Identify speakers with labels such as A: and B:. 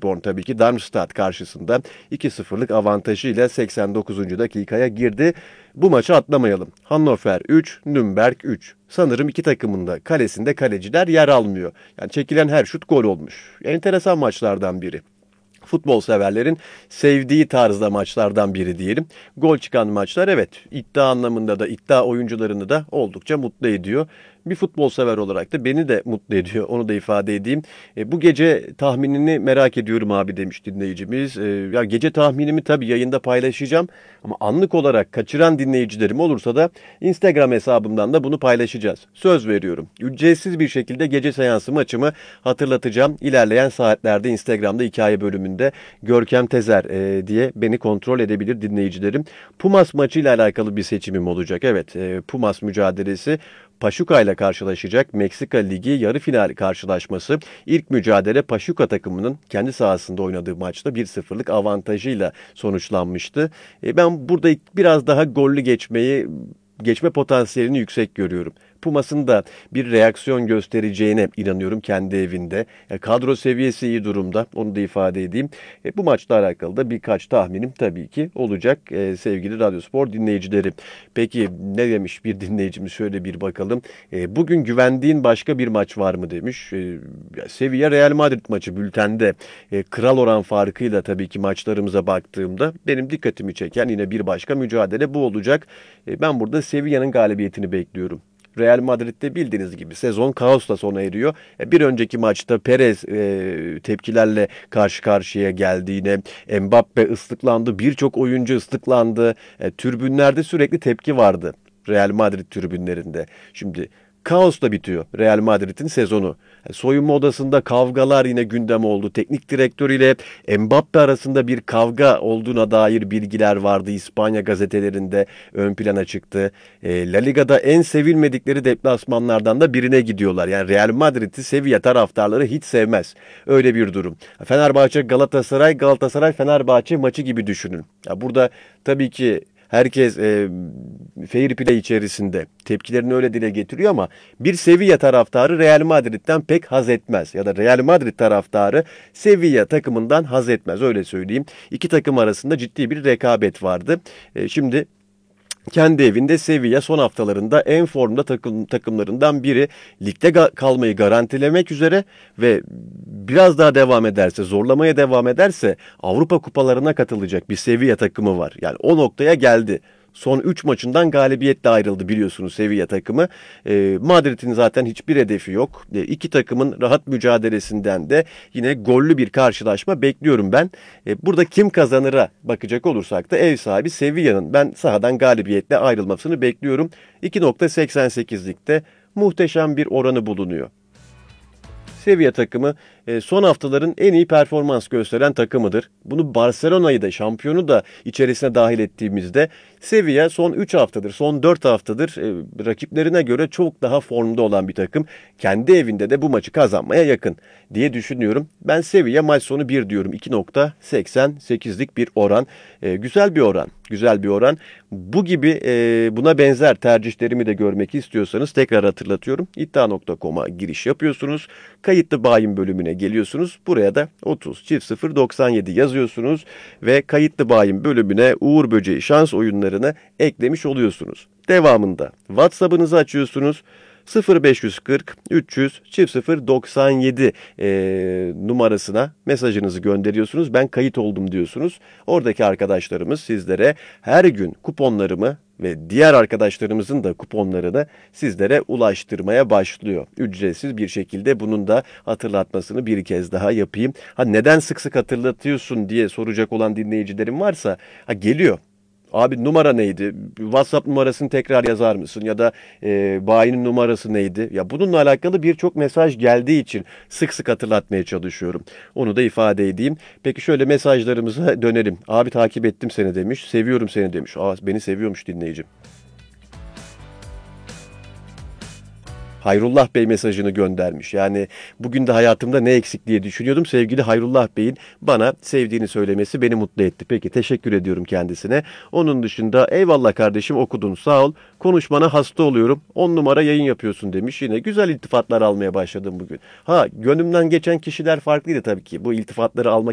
A: Paderborn tabii ki Darmstadt karşısında 2-0'lık avantajıyla 89. dakikaya girdi. Bu maçı atlamayalım. Hannover 3, Nürnberg 3. Sanırım iki takımın da kalesinde kaleciler yer almıyor. Yani çekilen her şut gol olmuş. Enteresan maçlardan biri. Futbol severlerin sevdiği tarzda maçlardan biri diyelim. Gol çıkan maçlar, evet, iddia anlamında da iddia oyuncularını da oldukça mutlu ediyor. Bir futbol sever olarak da beni de mutlu ediyor. Onu da ifade edeyim. Bu gece tahminini merak ediyorum abi demiş dinleyicimiz. Ya gece tahminimi tabii yayında paylaşacağım. Ama anlık olarak kaçıran dinleyicilerim olursa da Instagram hesabımdan da bunu paylaşacağız. Söz veriyorum. Ücretsiz bir şekilde gece seansı maçımı hatırlatacağım. İlerleyen saatlerde Instagram'da hikaye bölümünde Görkem Tezer diye beni kontrol edebilir dinleyicilerim. Pumas maçıyla alakalı bir seçimim olacak. Evet, Pumas mücadelesi Paşuka ile karşılaşacak. Meksika Ligi yarı final karşılaşması. İlk mücadele Paşuka takımının kendi sahasında oynadığı maçta 1-0'lık avantajıyla sonuçlanmıştı. Ben burada biraz daha gollü geçme potansiyelini yüksek görüyorum. Pumas'ın da bir reaksiyon göstereceğine inanıyorum kendi evinde. Kadro seviyesi iyi durumda. Onu da ifade edeyim. Bu maçla alakalı da birkaç tahminim tabii ki olacak sevgili Radyospor dinleyicileri. Peki ne demiş bir dinleyicimiz, şöyle bir bakalım. Bugün güvendiğin başka bir maç var mı demiş. Sevilla Real Madrid maçı bültende kral oran farkıyla tabii ki maçlarımıza baktığımda benim dikkatimi çeken yine bir başka mücadele bu olacak. Ben burada Sevilla'nın galibiyetini bekliyorum. Real Madrid'de bildiğiniz gibi sezon kaosla sona eriyor. Bir önceki maçta Perez tepkilerle karşı karşıya geldiğine, Mbappe ıslıklandı, birçok oyuncu ıslıklandı. Tribünlerde sürekli tepki vardı Real Madrid tribünlerinde. Şimdi kaosla bitiyor Real Madrid'in sezonu. Soyunma odasında kavgalar yine gündem oldu. Teknik direktör ile Mbappe arasında bir kavga olduğuna dair bilgiler vardı. İspanya gazetelerinde ön plana çıktı. La Liga'da en sevilmedikleri deplasmanlardan da birine gidiyorlar. Yani Real Madrid'i Sevilla taraftarları hiç sevmez. Öyle bir durum. Fenerbahçe Galatasaray, Galatasaray Fenerbahçe maçı gibi düşünün. Ya burada tabii ki herkes fair play içerisinde tepkilerini öyle dile getiriyor ama bir Sevilla taraftarı Real Madrid'den pek haz etmez. Ya da Real Madrid taraftarı Sevilla takımından haz etmez, öyle söyleyeyim. İki takım arasında ciddi bir rekabet vardı. Şimdi kendi evinde Sevilla son haftalarında en formda takımlarından biri. Ligde kalmayı garantilemek üzere ve biraz daha devam ederse, zorlamaya devam ederse Avrupa kupalarına katılacak bir Sevilla takımı var. Yani o noktaya geldi. Son 3 maçından galibiyetle ayrıldı biliyorsunuz Sevilla takımı. Madrid'in zaten hiçbir hedefi yok. İki takımın rahat mücadelesinden de yine gollü bir karşılaşma bekliyorum ben. Burada kim kazanıra bakacak olursak da ev sahibi Sevilla'nın ben sahadan galibiyetle ayrılmasını bekliyorum. 2.88'likte muhteşem bir oranı bulunuyor. Sevilla takımı son haftaların en iyi performans gösteren takımıdır. Bunu Barcelona'yı da, şampiyonu da içerisine dahil ettiğimizde Sevilla son 3 haftadır, son 4 haftadır rakiplerine göre çok daha formda olan bir takım. Kendi evinde de bu maçı kazanmaya yakın diye düşünüyorum. Ben Sevilla maç sonu 1 diyorum. 2.88'lik bir oran. Güzel bir oran. Güzel bir oran. Bu gibi buna benzer tercihlerimi de görmek istiyorsanız tekrar hatırlatıyorum. iddia.com'a giriş yapıyorsunuz. Kayıtlı bayin bölümüne geliyorsunuz. Buraya da 30 çift 0 97 yazıyorsunuz ve kayıtlı bayin bölümüne Uğur Böceği şans oyunlarını eklemiş oluyorsunuz. Devamında WhatsApp'ınızı açıyorsunuz. 0540 300 0 97 numarasına mesajınızı gönderiyorsunuz. Ben kayıt oldum diyorsunuz. Oradaki arkadaşlarımız sizlere her gün kuponlarımı ve diğer arkadaşlarımızın da kuponlarını sizlere ulaştırmaya başlıyor. Ücretsiz bir şekilde bunun da hatırlatmasını bir kez daha yapayım. Neden sık sık hatırlatıyorsun diye soracak olan dinleyicilerim varsa geliyor. Abi numara neydi? WhatsApp numarasını tekrar yazar mısın? Ya da bayinin numarası neydi? Ya bununla alakalı birçok mesaj geldiği için sık sık hatırlatmaya çalışıyorum. Onu da ifade edeyim. Peki şöyle mesajlarımıza dönelim. Abi takip ettim seni demiş. Seviyorum seni demiş. Beni seviyormuş dinleyicim. Hayrullah Bey mesajını göndermiş. Yani bugün de hayatımda ne eksik diye düşünüyordum. Sevgili Hayrullah Bey'in bana sevdiğini söylemesi beni mutlu etti. Peki teşekkür ediyorum kendisine. Onun dışında eyvallah kardeşim okudun sağ ol. Konuşmana hasta oluyorum. 10 numara yayın yapıyorsun demiş. Yine güzel iltifatlar almaya başladım bugün. Gönlümden geçen kişiler farklıydı tabii ki. Bu iltifatları almak